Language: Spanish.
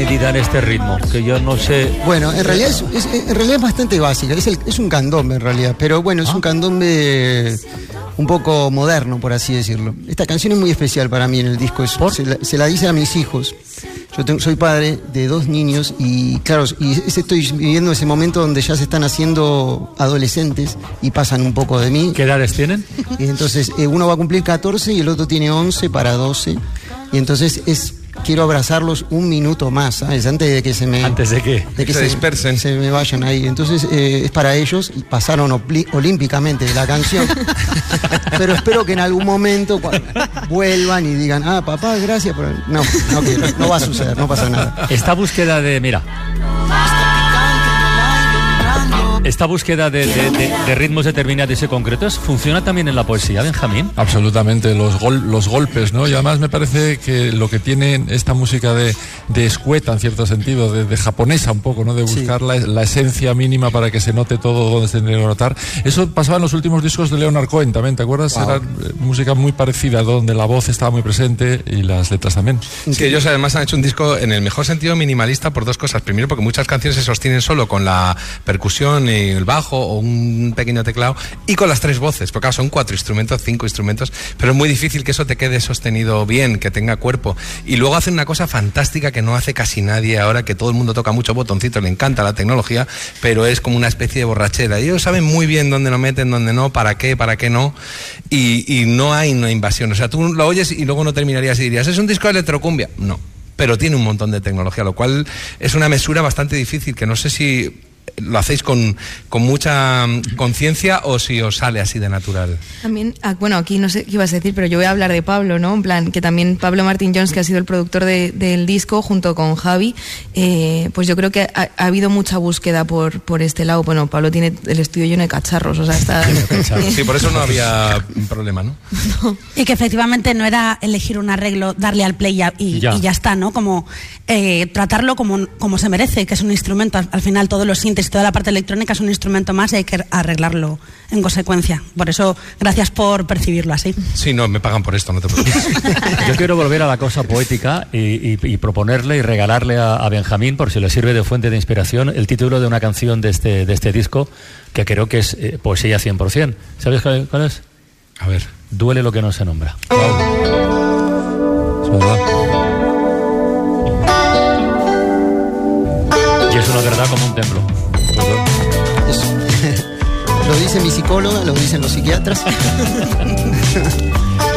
medida en este ritmo? Que yo no sé... Bueno, en realidad es bastante básica, es un candombe en realidad, pero bueno, es un candombe un poco moderno, por así decirlo. Esta canción es muy especial para mí en el disco, se la dice a mis hijos. Soy padre de 2 niños y claro, estoy viviendo ese momento donde ya se están haciendo adolescentes y pasan un poco de mí. ¿Qué edades tienen? Y entonces uno va a cumplir 14 y el otro tiene 11 para 12. Y entonces quiero abrazarlos un minuto más, ¿sabes? Antes de que De que se dispersen. Se me vayan ahí. Entonces es para ellos y pasaron olímpicamente de la canción. Pero espero que en algún momento vuelvan y digan, papá, gracias por... No quiero, no va a suceder, no pasa nada. Esta búsqueda de ritmos determinados y concretos funciona también en la poesía, Benjamín. Absolutamente, los golpes, ¿no? Y además me parece que lo que tiene esta música de escueta, en cierto sentido, de japonesa un poco, ¿no? De buscar la esencia mínima para que se note todo donde se tiene que notar. Eso pasaba en los últimos discos de Leonard Cohen también, ¿te acuerdas? Wow. Era música muy parecida, donde la voz estaba muy presente y las letras también. Es que ellos además han hecho un disco en el mejor sentido minimalista por 2 cosas. Primero, porque muchas canciones se sostienen solo con la percusión y el bajo o un pequeño teclado y con las 3 voces, porque claro, son 4 instrumentos, 5 instrumentos, pero es muy difícil que eso te quede sostenido bien, que tenga cuerpo. Y luego hacen una cosa fantástica que no hace casi nadie ahora, que todo el mundo toca mucho botoncito, le encanta la tecnología, pero es como una especie de borrachera. Y ellos saben muy bien dónde lo meten, dónde no, para qué no, y no hay una invasión. O sea, tú lo oyes y luego no terminarías y dirías, ¿es un disco de electrocumbia? No, pero tiene un montón de tecnología, lo cual es una mesura bastante difícil, que no sé si lo hacéis con mucha conciencia o si os sale así de natural. También, bueno, aquí no sé qué ibas a decir, pero yo voy a hablar de Pablo, ¿no? En plan, que también Pablo Martín Jones, que ha sido el productor del disco, junto con Javi, pues yo creo que ha habido mucha búsqueda por este lado. Bueno, Pablo tiene el estudio lleno de cacharros, o sea, está... Sí, por eso no había problema, ¿no? No. Y que efectivamente no era elegir un arreglo, darle al play y ya está, ¿no? Como tratarlo como se merece, que es un instrumento. Al final todos los sintes, toda la parte electrónica es un instrumento más y hay que arreglarlo en consecuencia. Por eso, gracias por percibirlo así. Sí, no, me pagan por esto, no te preocupes. Yo quiero volver a la cosa poética y proponerle y regalarle a Benjamín, por si le sirve de fuente de inspiración, el título de una canción de este disco, que creo que es poesía 100%. ¿Sabes cuál es? A ver. Duele lo que no se nombra. Es verdad. Y es una verdad como un templo. Lo dice mi psicóloga, lo dicen los psiquiatras.